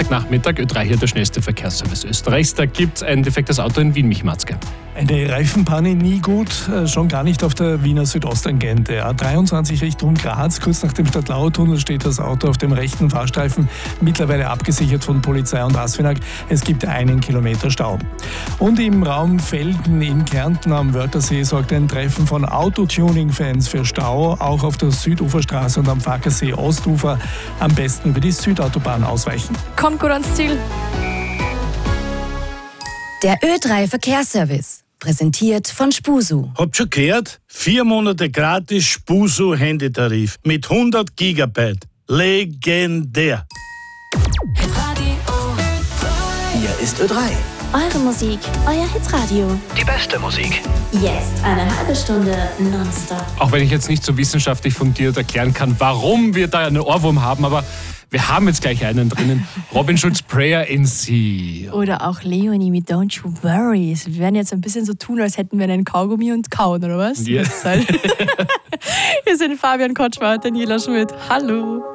Freitagnachmittag, Ö3 hier der schnellste Verkehrsservice Österreichs. Da gibt es ein defektes Auto in Wien, Michi-Matzke. Eine Reifenpanne nie gut, schon gar nicht auf der Wiener Südosttangente. A23 Richtung Graz, kurz nach dem Stadtlauertunnel steht das Auto auf dem rechten Fahrstreifen, mittlerweile abgesichert von Polizei und ASFINAG. Es gibt 1 Kilometer Stau. Und im Raum Velden in Kärnten am Wörthersee sorgt ein Treffen von Autotuning-Fans für Stau, auch auf der Süduferstraße und am Fackersee Ostufer. Am besten über die Südautobahn ausweichen. Kommt gut ans Ziel. Der Ö3 Verkehrsservice. Präsentiert von Spusu. Habt schon gehört? 4 Monate gratis Spusu Handytarif mit 100 Gigabyte. Legendär. Hier ist Ö3. Eure Musik, euer Hitradio. Die beste Musik. Jetzt eine halbe Stunde nonstop. Auch wenn ich jetzt nicht so wissenschaftlich fundiert erklären kann, warum wir da einen Ohrwurm haben, aber wir haben jetzt gleich einen drinnen. Robin Schulz, Prayer in Sea. Oder auch Leonie mit Don't You Worry. Wir werden jetzt ein bisschen so tun, als hätten wir einen Kaugummi und kauen, oder was? Ja. Hier sind Fabian Kotschmer und Daniela Schmidt. Hallo.